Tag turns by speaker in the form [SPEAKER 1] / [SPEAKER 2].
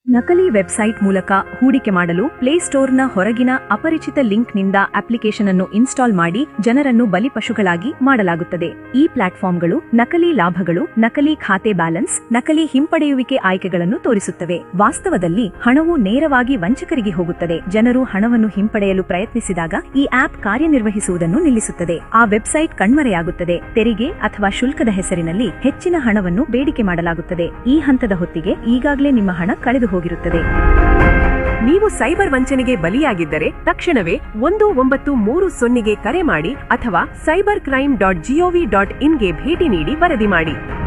[SPEAKER 1] ನಕಲಿ ವೆಬ್ಸೈಟ್ ಮೂಲಕ ಹೂಡಿಕೆ ಮಾಡಲು ಪ್ಲೇಸ್ಟೋರ್ನ ಹೊರಗಿನ ಅಪರಿಚಿತ ಲಿಂಕ್ನಿಂದ ಅಪ್ಲಿಕೇಶನ್ ಅನ್ನು ಇನ್ಸ್ಟಾಲ್ ಮಾಡಿ ಜನರನ್ನು ಬಲಿಪಶುಗಳಾಗಿ ಮಾಡಲಾಗುತ್ತದೆ. ಈ ಪ್ಲಾಟ್ಫಾರ್ಮ್ಗಳು ನಕಲಿ ಲಾಭಗಳು, ನಕಲಿ ಖಾತೆ ಬ್ಯಾಲೆನ್ಸ್, ನಕಲಿ ಹಿಂಪಡೆಯುವಿಕೆ ಆಯ್ಕೆಗಳನ್ನು ತೋರಿಸುತ್ತವೆ. ವಾಸ್ತವದಲ್ಲಿ ಹಣವು ನೇರವಾಗಿ ವಂಚಕರಿಗೆ ಹೋಗುತ್ತದೆ. ಜನರು ಹಣವನ್ನು ಹಿಂಪಡೆಯಲು ಪ್ರಯತ್ನಿಸಿದಾಗ ಈ ಆಪ್ ಕಾರ್ಯನಿರ್ವಹಿಸುವುದನ್ನು ನಿಲ್ಲಿಸುತ್ತದೆ. ಆ ವೆಬ್ಸೈಟ್ ಕಣ್ಮರೆಯಾಗುತ್ತದೆ. ತೆರಿಗೆ ಅಥವಾ ಶುಲ್ಕದ ಹೆಸರಿನಲ್ಲಿ ಹೆಚ್ಚಿನ ಹಣವನ್ನು ಬೇಡಿಕೆ ಮಾಡಲಾಗುತ್ತದೆ. ಈ ಹಂತದ ಹೊತ್ತಿಗೆ ಈಗಾಗಲೇ ನಿಮ್ಮ ಹಣ ಕಳೆದು ಹೋಗಿರುತ್ತದೆ.
[SPEAKER 2] ನೀವು ಸೈಬರ್ ವಂಚನೆಗೆ ಬಲಿಯಾಗಿದ್ದರೆ ತಕ್ಷಣವೇ 1930ಗೆ ಕರೆ ಮಾಡಿ ಅಥವಾ cybercrime.gov.in ಗೆ ಭೇಟಿ ನೀಡಿ ವರದಿ ಮಾಡಿ.